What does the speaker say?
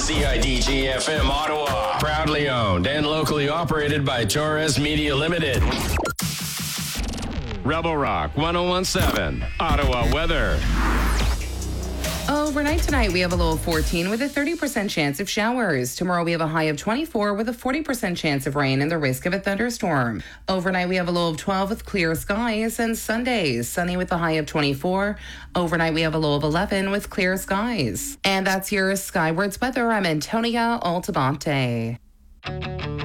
CIDG-FM Ottawa. Proudly owned and locally operated by Torres Media Limited. Rebel Rock 101.7. Ottawa weather. Overnight tonight, we have a low of 14 with a 30% chance of showers. Tomorrow, we have a high of 24 with a 40% chance of rain and the risk of a thunderstorm. Overnight, we have a low of 12 with clear skies. And Sunday, sunny with a high of 24. Overnight, we have a low of 11 with clear skies. And that's your Skywards weather. I'm Antonia Altamonte.